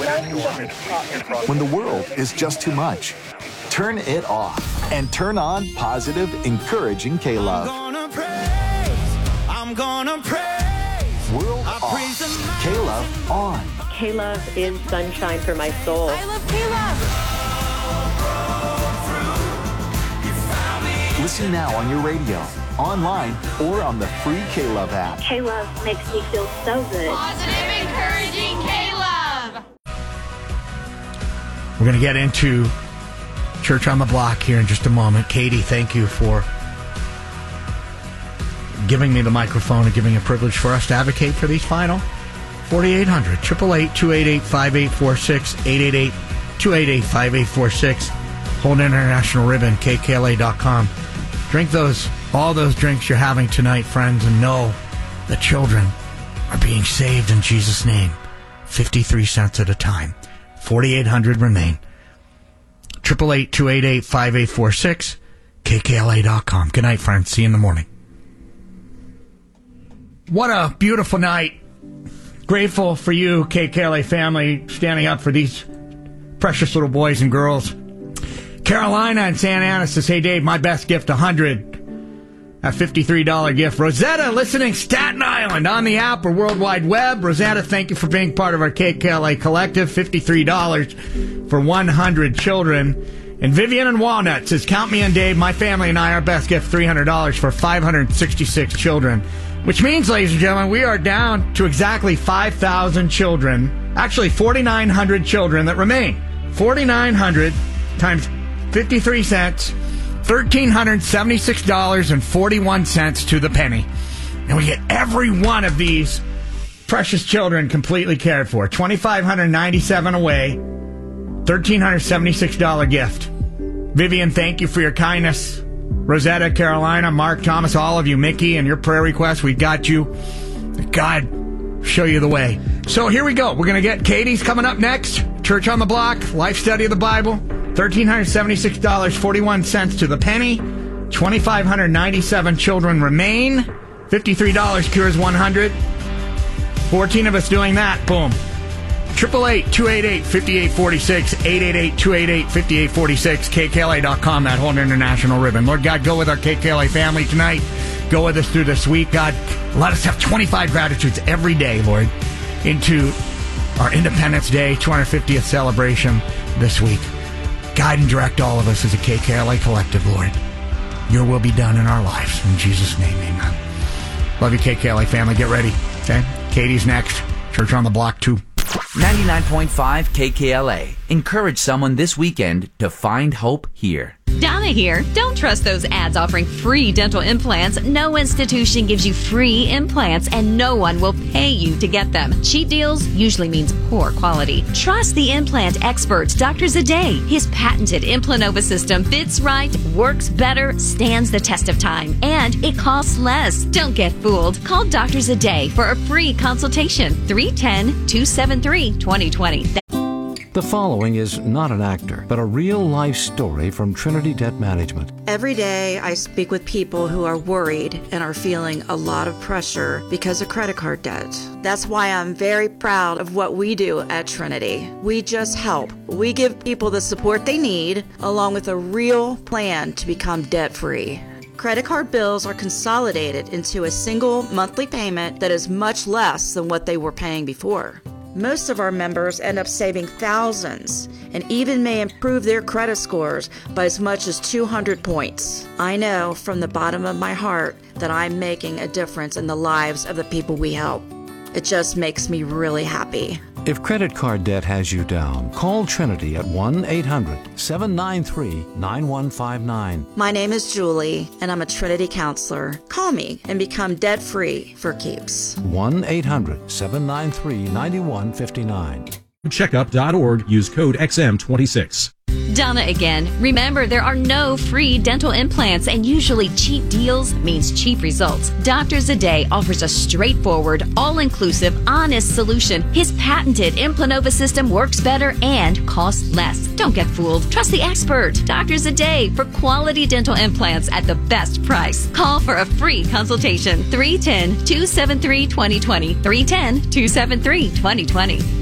When the world is just too much, turn it off and turn on positive, encouraging K-Love. I'm gonna praise. World off. K-Love on. K-Love is sunshine for my soul. I love K-Love. Listen now on your radio, online, or on the free K-Love app. K-Love makes me feel so good. Positive, encouraging K-Love. We're going to get into Church on the Block here in just a moment. Katie, thank you for giving me the microphone and giving a privilege for us to advocate for these final 4,800. 888-288-5846, 888-288-5846. Hold International Ribbon, KKLA.com. Drink all those drinks you're having tonight, friends, and know the children are being saved in Jesus' name. 53 cents at a time. 4,800 remain. 888-288-5846, KKLA.com. Good night, friends. See you in the morning. What a beautiful night. Grateful for you, KKLA family, standing up for these precious little boys and girls. Carolina in Santa Ana says, hey, Dave, my best gift, 100. A $53 gift. Rosetta, listening Staten Island on the app or World Wide Web. Rosetta, thank you for being part of our KKLA collective. $53 for 100 children. And Vivian in Walnut says, count me in, Dave. My family and I, our best gift, $300 for 566 children. Which means, ladies and gentlemen, we are down to exactly 5,000 children. Actually, 4,900 children that remain. 4,900 times 53 cents, $1,376.41 to the penny. And we get every one of these precious children completely cared for. $2,597 away, $1,376 gift. Vivian, thank you for your kindness. Rosetta, Carolina, Mark, Thomas, all of you, Mickey, and your prayer requests, we got you. God, show you the way. So here we go. We're going to get Katie's coming up next. Church on the Block, Life Study of the Bible. $1,376.41 to the penny. 2,597 children remain. $53 cures 100. 14 of us doing that. Boom. 888-288-5846. 888-288-5846. KKLA.com, that whole international ribbon. Lord God, go with our KKLA family tonight. Go with us through this week. God, let us have 25 gratitudes every day, Lord, into our Independence Day 250th celebration this week. Guide and direct all of us as a KKLA collective, Lord. Your will be done in our lives. In Jesus' name, amen. Love you, KKLA family. Get ready. Okay? Katie's next. Church on the Block 2. 99.5 KKLA. Encourage someone this weekend to find hope here. Donna here. Don't trust those ads offering free dental implants. No institution gives you free implants, and no one will pay you to get them. Cheap deals usually means poor quality. Trust the implant expert, Dr. Zadeh. His patented Implanova system fits right, works better, stands the test of time, and it costs less. Don't get fooled. Call Dr. Zadeh for a free consultation. 310-273-2020. The following is not an actor, but a real-life story from Trinity Debt Management. Every day I speak with people who are worried and are feeling a lot of pressure because of credit card debt. That's why I'm very proud of what we do at Trinity. We just help. We give people the support they need, along with a real plan to become debt-free. Credit card bills are consolidated into a single monthly payment that is much less than what they were paying before. Most of our members end up saving thousands and even may improve their credit scores by as much as 200 points. I know from the bottom of my heart that I'm making a difference in the lives of the people we help. It just makes me really happy. If credit card debt has you down, call Trinity at 1-800-793-9159. My name is Julie, and I'm a Trinity counselor. Call me and become debt-free for keeps. 1-800-793-9159. Checkup.org. Use code XM26. Donna again. Remember, there are no free dental implants, and usually cheap deals means cheap results. Dr. Zadeh offers a straightforward, all-inclusive, honest solution. His patented Implanova system works better and costs less. Don't get fooled. Trust the expert, Dr. Zadeh, for quality dental implants at the best price. Call for a free consultation. 310-273-2020. 310-273-2020.